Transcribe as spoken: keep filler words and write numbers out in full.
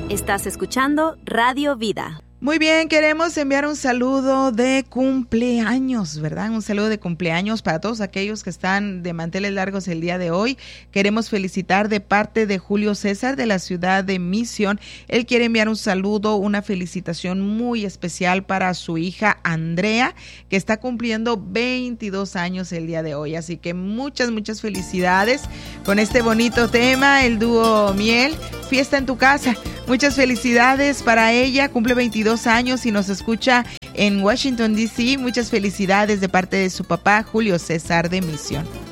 Estás escuchando Radio Vida. Muy bien, queremos enviar un saludo de cumpleaños, ¿verdad? Un saludo de cumpleaños para todos aquellos que están de manteles largos el día de hoy. Queremos felicitar de parte de Julio César de la ciudad de Mission. Él quiere enviar un saludo, una felicitación muy especial para su hija Andrea, que está cumpliendo veintidós años el día de hoy. Así que muchas, muchas felicidades con este bonito tema, el dúo Miel, Fiesta en tu Casa. Muchas felicidades para ella, cumple veintidós años y nos escucha en Washington, D C Muchas felicidades de parte de su papá, Julio César de Mission.